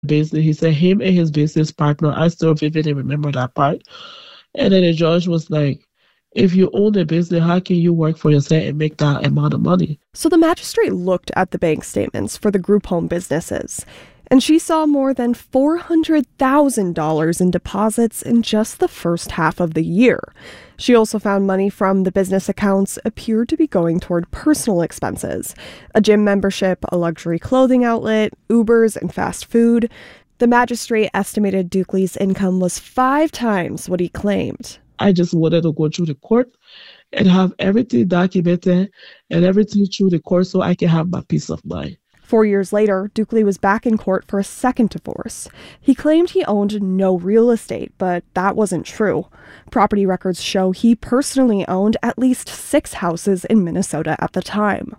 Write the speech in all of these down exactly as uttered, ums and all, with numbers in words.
Basically, he said him and his business partner, I still vividly remember that part. And then the judge was like, if you own a business, how can you work for yourself and make that amount of money? So the magistrate looked at the bank statements for the group home businesses, and she saw more than four hundred thousand dollars in deposits in just the first half of the year. She also found money from the business accounts appeared to be going toward personal expenses, a gym membership, a luxury clothing outlet, Ubers, and fast food. The magistrate estimated Dukley's income was five times what he claimed. I just wanted to go through the court and have everything documented and everything through the court so I can have my peace of mind. Four years later, Dukley was back in court for a second divorce. He claimed he owned no real estate, but that wasn't true. Property records show he personally owned at least six houses in Minnesota at the time.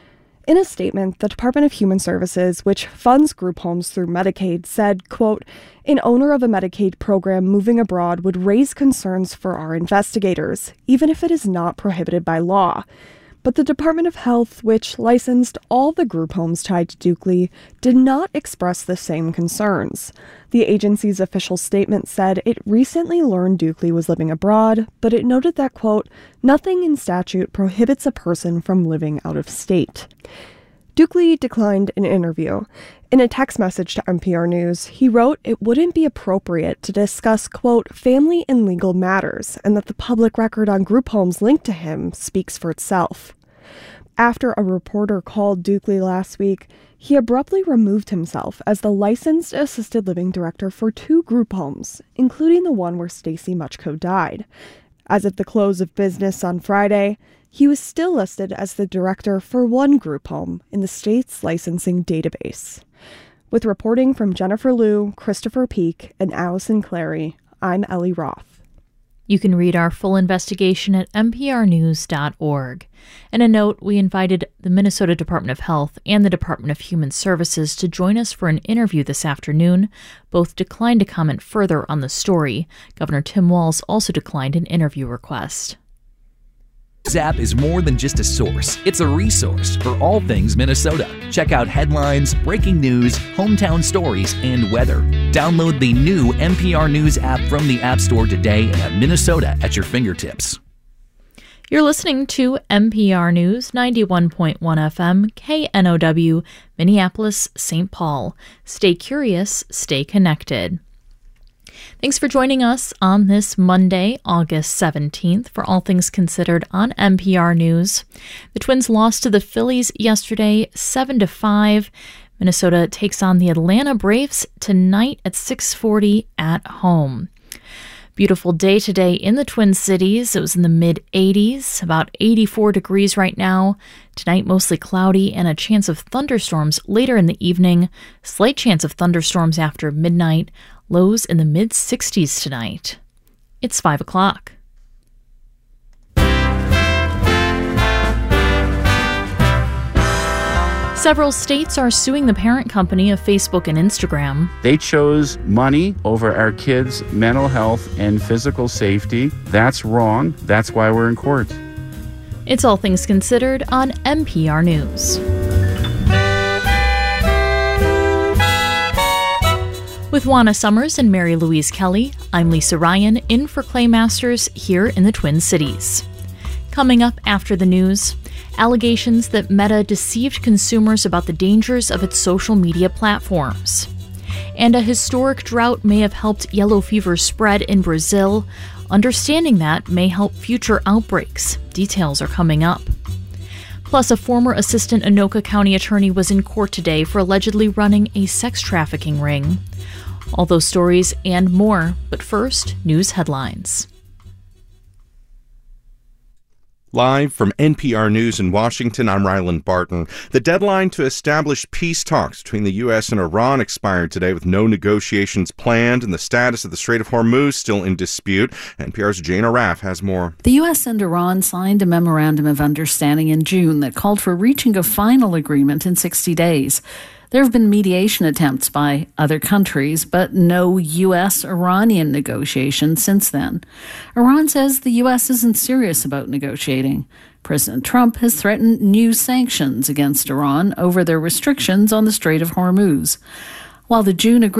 In a statement, the Department of Human Services, which funds group homes through Medicaid, said, quote, an owner of a Medicaid program moving abroad would raise concerns for our investigators, even if it is not prohibited by law. But the Department of Health, which licensed all the group homes tied to Dukley, did not express the same concerns. The agency's official statement said it recently learned Dukley was living abroad, but it noted that, quote, nothing in statute prohibits a person from living out of state. Dukley declined an interview. In a text message to N P R News, he wrote it wouldn't be appropriate to discuss, quote, family and legal matters, and that the public record on group homes linked to him speaks for itself. After a reporter called Dukley last week, he abruptly removed himself as the licensed assisted living director for two group homes, including the one where Stacy Muchko died. As of the close of business on Friday, he was still listed as the director for one group home in the state's licensing database. With reporting from Jennifer Liu, Christopher Peak, and Allison Clary, I'm Ellie Roth. You can read our full investigation at n p r news dot org. And a note, we invited the Minnesota Department of Health and the Department of Human Services to join us for an interview this afternoon. Both declined to comment further on the story. Governor Tim Walz also declined an interview request. Zap is more than just a source. It's a resource for all things Minnesota. Check out headlines, breaking news, hometown stories, and weather. Download the new N P R News app from the App Store today and have Minnesota at your fingertips. You're listening to N P R News, ninety-one point one F M, K N O W, Minneapolis, Saint Paul. Stay curious, stay connected. Thanks for joining us on this Monday, August seventeenth, for All Things Considered on N P R News. The Twins lost to the Phillies yesterday, seven to five. Minnesota takes on the Atlanta Braves tonight at six forty at home. Beautiful day today in the Twin Cities. It was in the mid eighties, about eighty-four degrees right now. Tonight, mostly cloudy and a chance of thunderstorms later in the evening. Slight chance of thunderstorms after midnight. Lows in the mid sixties tonight. It's five o'clock. Several states are suing the parent company of Facebook and Instagram. They chose money over our kids' mental health and physical safety. That's wrong. That's why we're in court. It's All Things Considered on N P R News. With Juana Summers and Mary Louise Kelly, I'm Lisa Ryan, in for Clay Masters here in the Twin Cities. Coming up after the news, allegations that Meta deceived consumers about the dangers of its social media platforms. And a historic drought may have helped yellow fever spread in Brazil. Understanding that may help future outbreaks. Details are coming up. Plus, a former assistant Anoka County attorney was in court today for allegedly running a sex trafficking ring. All those stories and more, but first, news headlines. Live from N P R News in Washington, I'm Ryland Barton. The deadline to establish peace talks between the U S and Iran expired today with no negotiations planned, and the status of the Strait of Hormuz still in dispute. N P R's Jane Araf has more. The U S and Iran signed a memorandum of understanding in June that called for reaching a final agreement in sixty days. There have been mediation attempts by other countries, but no U S Iranian negotiations since then. Iran says the U S isn't serious about negotiating. President Trump has threatened new sanctions against Iran over their restrictions on the Strait of Hormuz. While the June agreement